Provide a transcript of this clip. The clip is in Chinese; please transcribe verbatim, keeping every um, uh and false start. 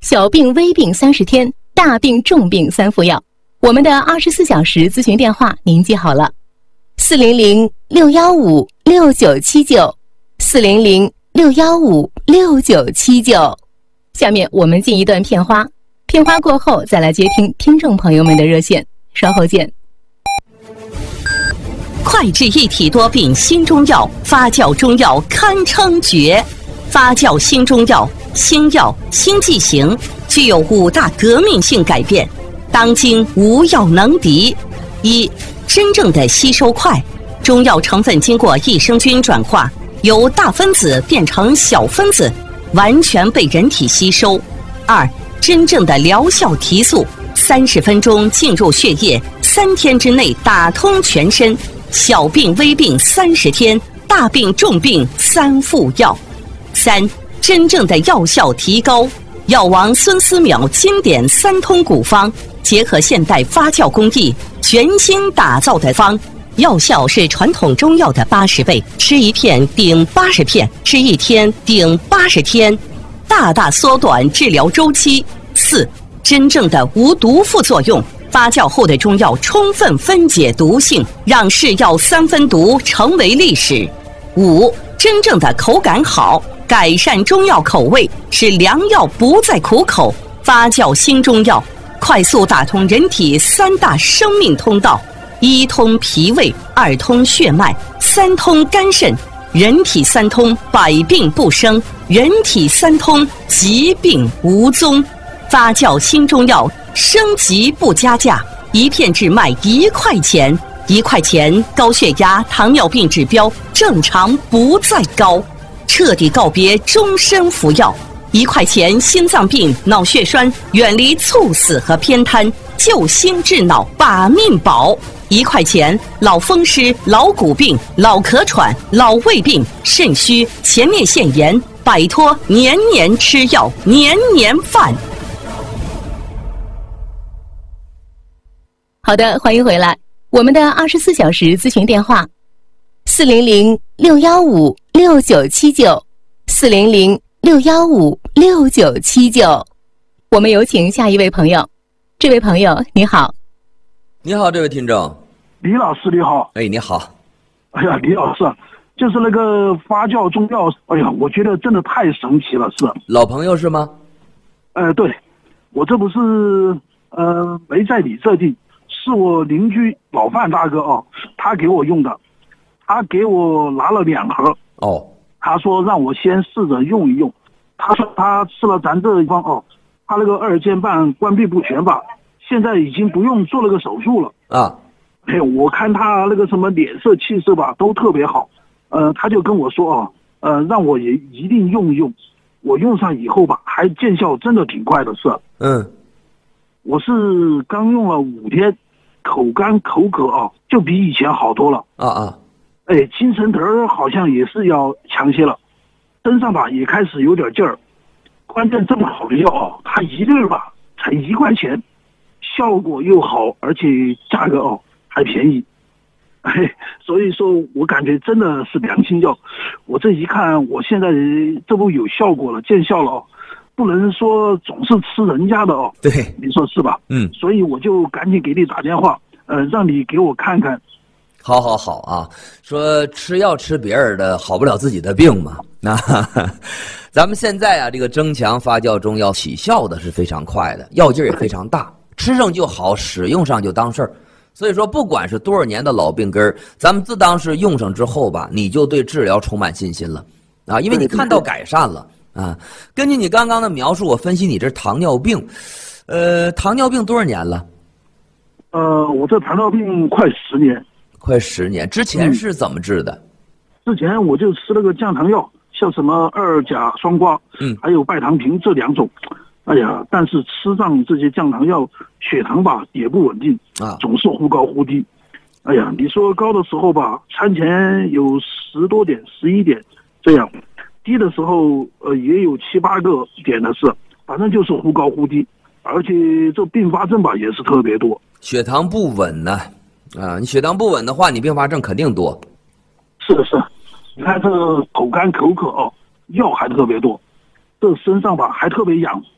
小病微病三十天，大病重病三副药。我们的二十四小时咨询电话您记好了：四零零六幺五六九七九，四零零六幺五六九七九。下面我们进一段片花，片花过后再来接听听众朋友们的热线，稍后见。 快治一体多病新中药，发酵中药堪称绝。发酵新中药，新药新剂型，具有五大革命性改变，当今无药能敌。一、真正的吸收快，中药成分经过益生菌转化，由大分子变成小分子，完全被人体吸收。二、真正的疗效提速，三十分钟进入血液，三天之内打通全身。小病微病三十天，大病重病三副药。三、真正的药效提高，药王孙思邈经典三通古方，结合现代发酵工艺，全新打造的方，药效是传统中药的八十倍，吃一片顶八十片，吃一天顶八十天，大大缩短治疗周期。四、真正的无毒副作用，发酵后的中药充分分解毒性，让是药三分毒成为历史。五、真正的口感好，改善中药口味，使良药不再苦口。发酵新中药，快速打通人体三大生命通道：一通脾胃，二通血脉，三通肝肾。人体三通，百病不生；人体三通，疾病无踪。发酵新中药，升级不加价，一片只卖一块钱，一块钱高血压、糖尿病指标正常不再高，彻底告别终身服药。一块钱心脏病、脑血栓远离猝死和偏瘫，救心治脑把命保。一块钱老风湿、老骨病、老咳喘、老胃病、肾虚、前列腺炎，摆脱年年吃药、年年犯。 好的，欢迎回来。我们的二十四小时咨询电话：四零零六幺五六九七九，四零零六幺五六九七九。我们有请下一位朋友。这位朋友，你好。 你好，这位听众。 李老师你好。 哎，你好。 哎呀，李老师，就是那个发酵中药，哎呀，我觉得真的太神奇了，是。 老朋友是吗？ 呃，对，我这不是呃没在你这地。是我邻居老范大哥哦，他给我用的，他给我拿了两盒哦， 他说让我先试着用一用，他说他吃了咱这一方哦，他那个二尖瓣关闭不全吧，现在已经不用做那个手术了啊， 哎，我看他那个什么脸色气色吧都特别好，呃，他就跟我说哦，呃，让我也一定用一用，我用上以后吧，还见效真的挺快的是， 嗯， 我是刚用了五天。口干口渴啊，就比以前好多了啊啊！ 哎，精神头好像也是要强些了，身上吧也开始有点劲儿。关键这么好的药啊，它一粒吧才一块钱，效果又好，而且价格哦还便宜。哎，所以说我感觉真的是良心药。我这一看，我现在这不有效果了，见效了哦。不能说总是吃人家的哦， 对， 你说是吧？ 嗯，所以我就赶紧给你打电话，呃，让你给我看看。 好好好啊，说吃药吃别人的好不了自己的病嘛。那咱们现在啊，这个增强发酵中药起效的是非常快的，药劲儿也非常大，吃上就好，使用上就当事儿。所以说，不管是多少年的老病根儿，咱们自当是用上之后吧，你就对治疗充满信心了啊，因为你看到改善了。啊，根据你刚刚的描述，我分析你这糖尿病，呃，糖尿病多少年了？ 呃，我这糖尿病快十年， 快十年。之前是怎么治的？ 嗯、之前我就吃那个降糖药，像什么二甲双胍，嗯，还有拜糖平这两种。哎呀，但是吃上这些降糖药，血糖吧也不稳定啊，总是忽高忽低。哎呀，你说高的时候吧，餐前有十多点、十一点这样。低的时候，呃，也有七八个点的是，反正就是忽高忽低，而且这并发症吧也是特别多。 血糖不稳呢，啊，你血糖不稳的话，你并发症肯定多。 是的是，看这口干口渴哦，药还特别多，这身上吧还特别痒，